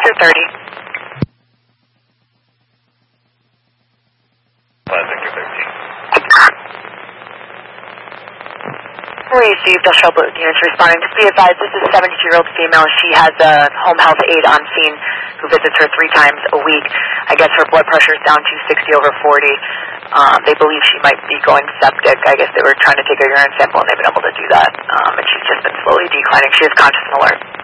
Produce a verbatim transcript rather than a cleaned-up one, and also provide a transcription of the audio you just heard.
Victor thirty. Victor thirteen. Received, I'll show both units responding. Just be advised, this is a seventy-two-year-old female. She has a home health aide on scene who visits her three times a week. I guess her blood pressure is down to sixty over forty. Um, they believe she might be going septic. I guess they were trying to take a urine sample, and they've been able to do that. Um, and she's just been slowly declining. She is conscious and alert.